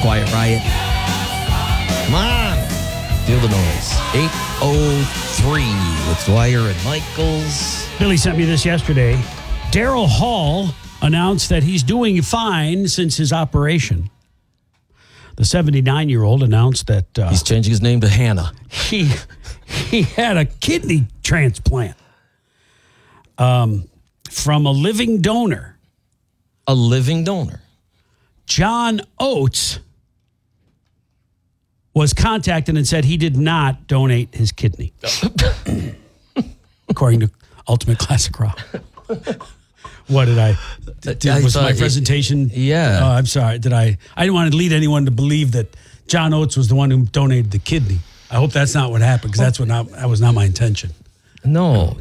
Quiet Riot. Come on. Feel the noise. 8:03 with Dwyer and Michaels. Billy sent me this yesterday. Daryl Hall announced that he's doing fine since his operation. The 79-year-old announced that He's changing his name to Hannah. he had a kidney transplant from a living donor. A living donor. John Oates was contacted and said he did not donate his kidney, according to Ultimate Classic Rock. What did I? Was my presentation? Yeah. I'm sorry. I didn't want to lead anyone to believe that John Oates was the one who donated the kidney. I hope that's not what happened, because that was not my intention. No.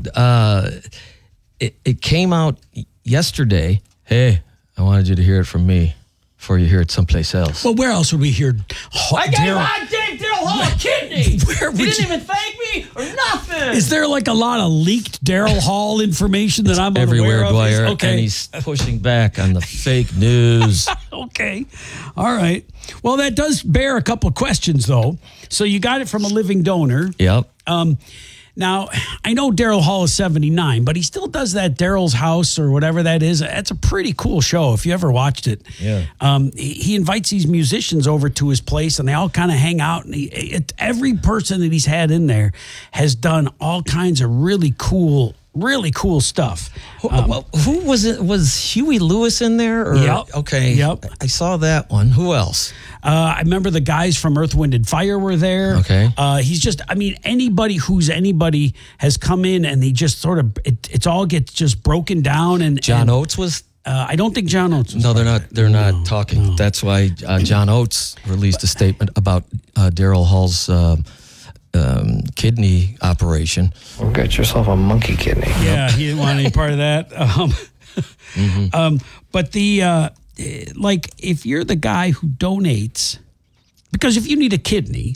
It came out yesterday. Hey, I wanted you to hear it from me before you hear it someplace else. Well, where else would we hear? I gave Daryl Hall a kidney. He didn't even thank me or nothing. Is there like a lot of leaked Daryl Hall information that I'm everywhere, unaware of? Dwyer, Okay. and he's pushing back on the fake news. Okay. All right. Well, that does bear a couple of questions, though. So you got it from a living donor. Yep. Now, I know Daryl Hall is 79, but he still does that Daryl's House or whatever that is. That's a pretty cool show if you ever watched it. Yeah. He invites these musicians over to his place, and they all kind of hang out. And every person that he's had in there has done all kinds of really cool stuff. Who was it? Was Huey Lewis in there? Or? Yep. Okay. Yep. I saw that one. Who else? I remember the guys from Earth, Wind, and Fire were there. Okay. Anybody who's anybody has come in, and they just sort of, it all gets just broken down. And John Oates was? I don't think John Oates was. No, they're not talking. No. That's why John Oates released a statement about Daryl Hall's kidney operation. Well, get yourself a monkey kidney. Yeah, he didn't want any part of that. But if you're the guy who donates, because if you need a kidney,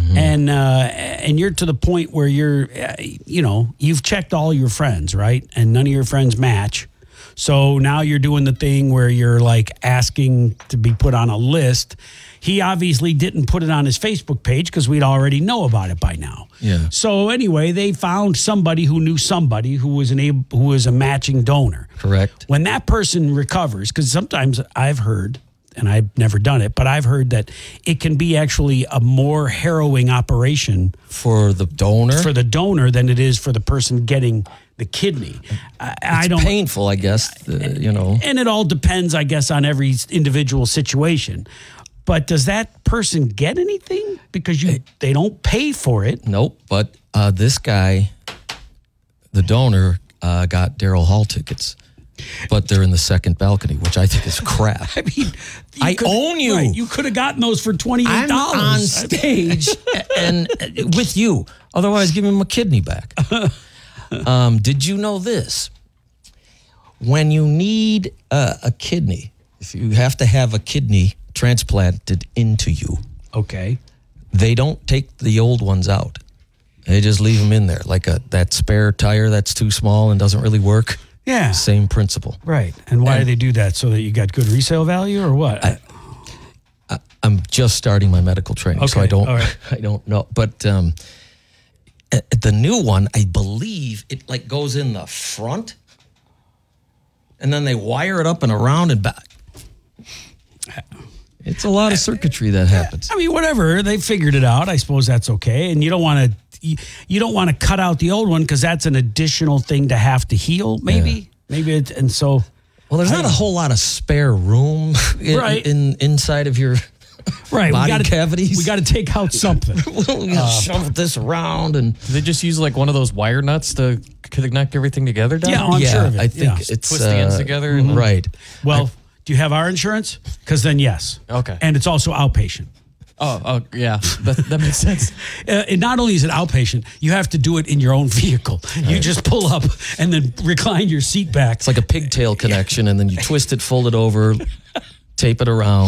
and you're to the point where you're, you've checked all your friends, right? And none of your friends match. So now you're doing the thing where you're like asking to be put on a list. He obviously didn't put it on his Facebook page because we'd already know about it by now. Yeah. So anyway, they found somebody who knew somebody who was a matching donor. Correct. When that person recovers, because sometimes I've heard, and I've never done it, but I've heard that it can be actually a more harrowing operation For the donor? for the donor than it is for the person getting the kidney. It's painful, I guess, And it all depends, I guess, on every individual situation. But does that person get anything? Because they don't pay for it. Nope. But this guy, the donor, got Daryl Hall tickets. But they're in the second balcony, which I think is crap. I mean, I own you. Right, you could have gotten those for $28. I'm on stage and with you. Otherwise, give him a kidney back. Did you know this? When you need a kidney, if you have to have a kidney transplanted into you, Okay. they don't take the old ones out. They just leave them in there, like that spare tire that's too small and doesn't really work. Yeah. Same principle. Right. And why do they do that? So that you got good resale value or what? I'm just starting my medical training, so Okay, I don't all right. I don't know. But the new one, I believe it like goes in the front, and then they wire it up and around and back. It's a lot of circuitry that happens. I mean, whatever. They figured it out. I suppose that's okay. And you don't want to cut out the old one because that's an additional thing to have to heal. Maybe, and so. Well, there's not a whole lot of spare room inside of your body cavities. We got to take out something. Shove this around and. Do they just use like one of those wire nuts to connect everything together? Down Yeah, there? I'm sure of it. I think Yeah. it's Twist the ends together. And right. Well, do you have our insurance? Because then yes. Okay. And it's also outpatient. Oh, yeah. That makes sense. And not only is it outpatient, you have to do it in your own vehicle. You just pull up and then recline your seat back. It's like a pigtail connection, and then you twist it, fold it over, tape it around.